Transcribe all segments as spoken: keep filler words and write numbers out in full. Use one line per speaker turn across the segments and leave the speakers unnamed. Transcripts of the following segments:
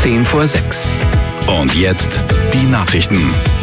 zehn vor sechs. Und jetzt die Nachrichten.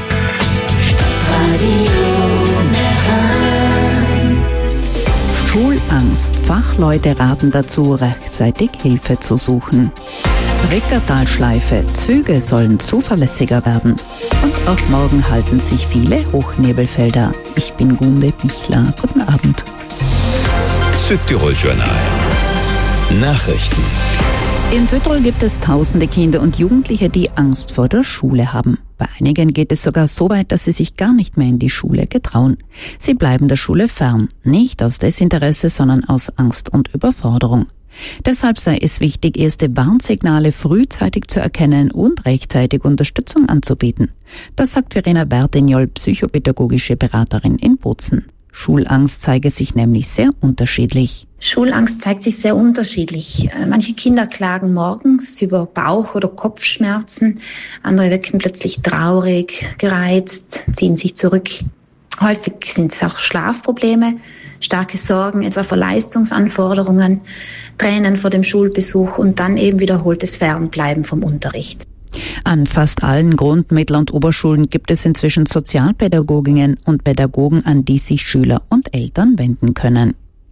Schulangst. Fachleute raten dazu, rechtzeitig Hilfe zu suchen. Rickertalschleife. Züge sollen zuverlässiger werden. Und auch morgen halten sich viele Hochnebelfelder. Ich bin Gunde Bichler. Guten Abend.
Südtirol Journal. Nachrichten.
In Südtirol gibt es tausende Kinder und Jugendliche, die Angst vor der Schule haben. Bei einigen geht es sogar so weit, dass sie sich gar nicht mehr in die Schule getrauen. Sie bleiben der Schule fern, nicht aus Desinteresse, sondern aus Angst und Überforderung. Deshalb sei es wichtig, erste Warnsignale frühzeitig zu erkennen und rechtzeitig Unterstützung anzubieten. Das sagt Verena Bertinjol, psychopädagogische Beraterin in Bozen. Schulangst zeige sich nämlich sehr unterschiedlich.
Schulangst zeigt sich sehr unterschiedlich. Manche Kinder klagen morgens über Bauch- oder Kopfschmerzen. Andere wirken plötzlich traurig, gereizt, ziehen sich zurück. Häufig sind es auch Schlafprobleme, starke Sorgen, etwa vor Leistungsanforderungen, Tränen vor dem Schulbesuch und dann eben wiederholtes Fernbleiben vom Unterricht.
An fast allen Grund-, Mittel- und Oberschulen gibt es inzwischen Sozialpädagoginnen und Pädagogen, an die sich Schüler und Eltern wenden können.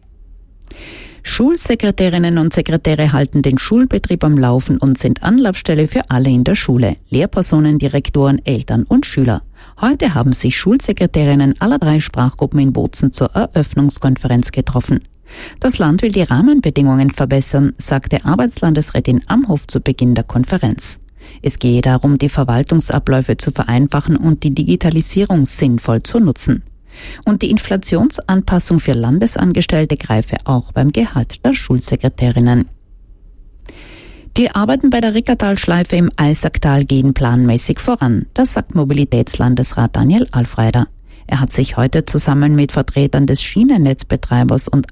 Schulsekretärinnen und Sekretäre halten den Schulbetrieb am Laufen und sind Anlaufstelle für alle in der Schule, Lehrpersonen, Direktoren, Eltern und Schüler. Heute haben sich Schulsekretärinnen aller drei Sprachgruppen in Bozen zur Eröffnungskonferenz getroffen. Das Land will die Rahmenbedingungen verbessern, sagte Arbeitslandesrätin Amhof zu Beginn der Konferenz. Es gehe darum, die Verwaltungsabläufe zu vereinfachen und die Digitalisierung sinnvoll zu nutzen. Und die Inflationsanpassung für Landesangestellte greife auch beim Gehalt der Schulsekretärinnen. Die Arbeiten bei der Rickertalschleife im Eisacktal gehen planmäßig voran, das sagt Mobilitätslandesrat Daniel Alfreider. Er hat sich heute zusammen mit Vertretern des Schienennetzbetreibers und